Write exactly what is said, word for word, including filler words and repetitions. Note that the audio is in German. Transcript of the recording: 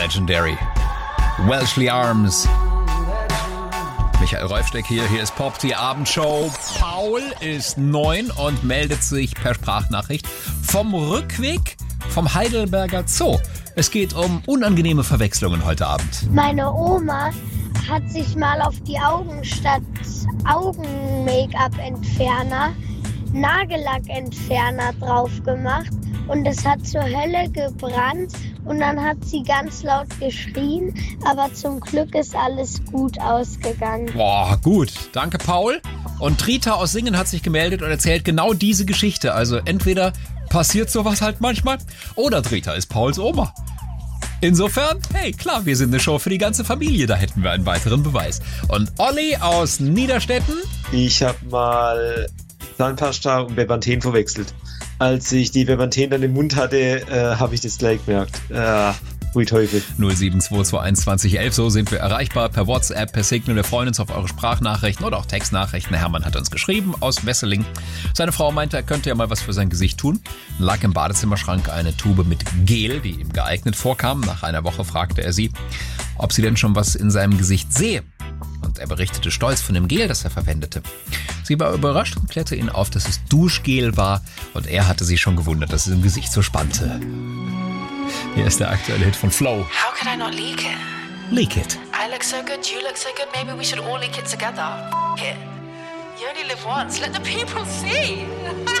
Legendary. Welshly Arms. Michael Räufsteck hier, hier ist Pop, die Abendshow. Paul ist neun und meldet sich per Sprachnachricht vom Rückweg vom Heidelberger Zoo. Es geht um unangenehme Verwechslungen heute Abend. Meine Oma hat sich mal auf die Augen statt Augen-Make-up-Entferner Nagellackentferner drauf gemacht und es hat zur Hölle gebrannt und dann hat sie ganz laut geschrien, aber zum Glück ist alles gut ausgegangen. Boah, gut. Danke, Paul. Und Trita aus Singen hat sich gemeldet und erzählt genau diese Geschichte. Also entweder passiert sowas halt manchmal oder Trita ist Pauls Oma. Insofern, hey, klar, wir sind eine Show für die ganze Familie, da hätten wir einen weiteren Beweis. Und Olli aus Niederstetten? Ich habe mal Zahnpasta und Bepanthen verwechselt. Als ich die Bepanthen dann im Mund hatte, äh, habe ich das gleich gemerkt. Äh, Hui Teufel. null sieben zwei zwei eins zwanzig elf, so sind wir erreichbar per WhatsApp, per Signal. Wir freuen uns auf eure Sprachnachrichten oder auch Textnachrichten. Hermann hat uns geschrieben aus Wesseling. Seine Frau meinte, er könnte ja mal was für sein Gesicht tun. Lag im Badezimmerschrank eine Tube mit Gel, die ihm geeignet vorkam. Nach einer Woche fragte er sie, ob sie denn schon was in seinem Gesicht sehe. Und er berichtete stolz von dem Gel, das er verwendete. Sie war überrascht und klärte ihn auf, dass es Duschgel war. Und er hatte sich schon gewundert, dass es im Gesicht so spannte. Hier ist der aktuelle Hit von Flow. How could I not leak it? Leak it. I look so good, you look so good, maybe we should all leak it together. F- it. You only live once, let the people see.